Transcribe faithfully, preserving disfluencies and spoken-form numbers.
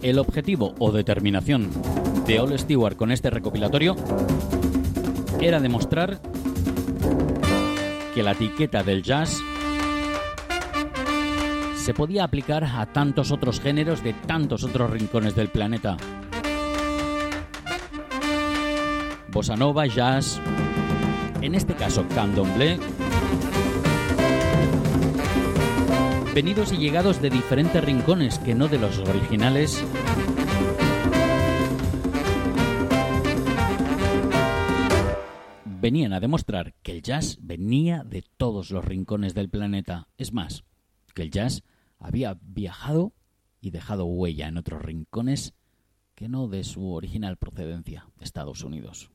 El objetivo o determinación de All Stewart con este recopilatorio era demostrar que la etiqueta del jazz se podía aplicar a tantos otros géneros de tantos otros rincones del planeta. Bossa nova, jazz, en este caso candomblé, venidos y llegados de diferentes rincones que no de los originales, venían a demostrar que el jazz venía de todos los rincones del planeta. Es más, que el jazz había viajado y dejado huella en otros rincones que no de su original procedencia, Estados Unidos.